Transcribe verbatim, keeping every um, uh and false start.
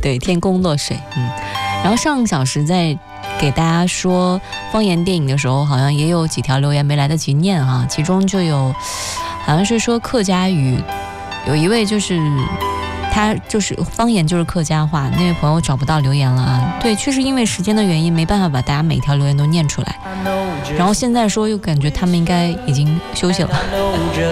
对，天公落水。嗯，然后上个小时在给大家说方言电影的时候，好像也有几条留言没来得及念哈，其中就有好像是说客家语，有一位就是他就是方言就是客家话，那位朋友找不到留言了啊。对，确实因为时间的原因没办法把大家每条留言都念出来，然后现在说又感觉他们应该已经休息了。